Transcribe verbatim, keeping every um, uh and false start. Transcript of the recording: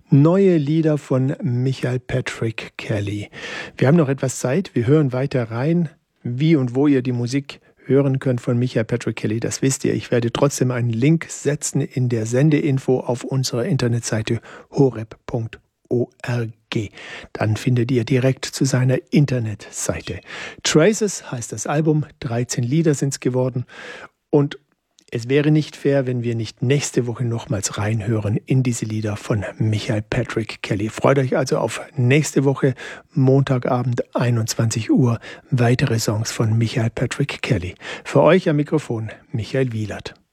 Neue Lieder von Michael Patrick Kelly. Wir haben noch etwas Zeit, wir hören weiter rein. Wie und wo ihr die Musik hören könnt von Michael Patrick Kelly, das wisst ihr. Ich werde trotzdem einen Link setzen in der Sendeinfo auf unserer Internetseite horeb punkt org. Dann findet ihr direkt zu seiner Internetseite. Traces heißt das Album, dreizehn Lieder sind es geworden und es wäre nicht fair, wenn wir nicht nächste Woche nochmals reinhören in diese Lieder von Michael Patrick Kelly. Freut euch also auf nächste Woche, Montagabend, einundzwanzig Uhr, weitere Songs von Michael Patrick Kelly. Für euch am Mikrofon Michael Wielert.